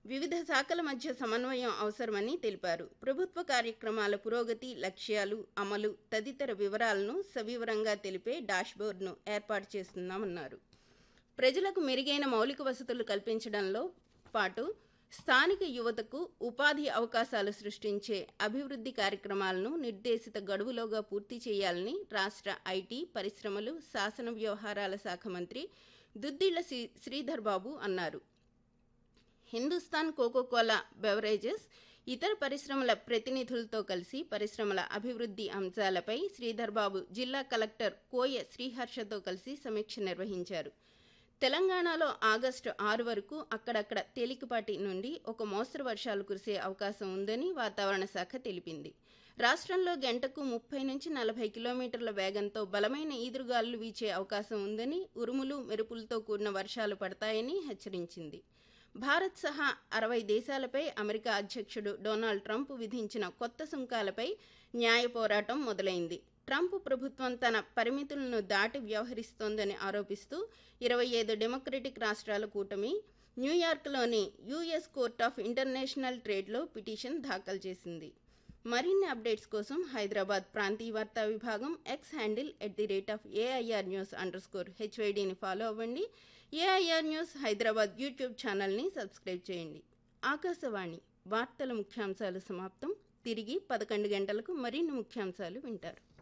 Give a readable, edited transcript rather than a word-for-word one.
వివిధ శాఖల మధ్య సమన్వయం అవసరమని తెలిపారు. ప్రభుత్వ కార్యక్రమాల పురోగతి, లక్ష్యాలు, అమలు తదితర వివరాలను సవివరంగా తెలిపే డాష్బోర్డ్ను ఏర్పాటు చేస్తున్నామన్నారు. ప్రజలకు మెరుగైన మౌలిక వసతులు కల్పించడంలో పాటు స్థానిక యువతకు ఉపాధి అవకాశాలు సృష్టించే అభివృద్ధి కార్యక్రమాలను నిర్దేశిత గడువులోగా పూర్తి చేయాలని రాష్ట్ర ఐటీ, పరిశ్రమలు, శాసన వ్యవహారాల శాఖ మంత్రి దుద్దిళ్ల శ్రీధర్ బాబు అన్నారు. హిందుస్థాన్ కోకోకోలా బెవరేజెస్ ఇతర పరిశ్రమల ప్రతినిధులతో కలిసి పరిశ్రమల అభివృద్ధి అంశాలపై శ్రీధర్ బాబు జిల్లా కలెక్టర్ కోయ శ్రీహర్షతో కలిసి సమీక్ష నిర్వహించారు. తెలంగాణలో ఆగస్టు 6 వరకు అక్కడక్కడ తేలికపాటి నుండి ఒక మోస్తరు వర్షాలు కురిసే అవకాశం ఉందని వాతావరణ శాఖ తెలిపింది. రాష్ట్రంలో గంటకు 30 నుంచి 40 కిలోమీటర్ల వేగంతో బలమైన ఈదురుగాలులు వీచే అవకాశం ఉందని, ఉరుములు, మెరుపులతో కూడిన వర్షాలు పడతాయని హెచ్చరించింది. భారత్ సహా 60 దేశాలపై అమెరికా అధ్యక్షుడు డొనాల్డ్ ట్రంప్ విధించిన కొత్త సుంకాలపై న్యాయ పోరాటం మొదలైంది. ట్రంప్ ప్రభుత్వం తన పరిమితులను దాటి వ్యవహరిస్తోందని ఆరోపిస్తూ 25 డెమోక్రటిక్ రాష్ట్రాల కూటమి న్యూయార్క్లోని US court of international ట్రేడ్లో petition దాఖలు చేసింది. మరిన్ని అప్డేట్స్ కోసం హైదరాబాద్ ప్రాంతీయ వార్తా విభాగం ఎక్స్ హ్యాండిల్ @AIRnews_HYDని ఫాలో అవ్వండి. ఏఐఆర్ న్యూస్ హైదరాబాద్ యూట్యూబ్ ఛానల్ని సబ్స్క్రైబ్ చేయండి. ఆకాశవాణి వార్తల ముఖ్యాంశాలు సమాప్తం. తిరిగి 11 గంటలకు మరిన్ని ముఖ్యాంశాలు వింటారు.